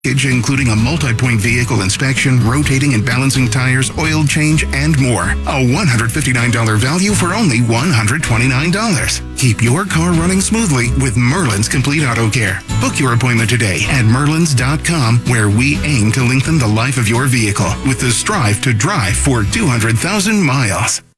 including a multi-point vehicle inspection, rotating and balancing tires, oil change, and more. A $159 value for only $129. Keep your car running smoothly with Merlin's Complete Auto Care. Book your appointment today at Merlins.com, where we aim to lengthen the life of your vehicle with the strive to drive for 200,000 miles.